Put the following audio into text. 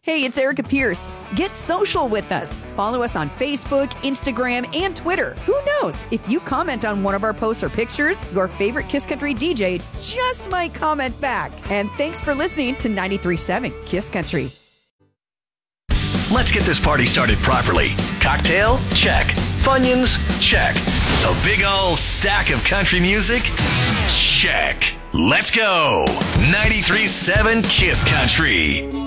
Hey, it's Erica Pierce. Get social with us. Follow us on Facebook, Instagram, and Twitter. Who knows? If you comment on one of our posts or pictures, your favorite Kiss Country DJ just might comment back. And thanks for listening to 93.7 Kiss Country. Let's get this party started properly. Cocktail? Check. Funyuns? Check. A big ol' stack of country music? Check. Let's go. 93.7 Kiss Country.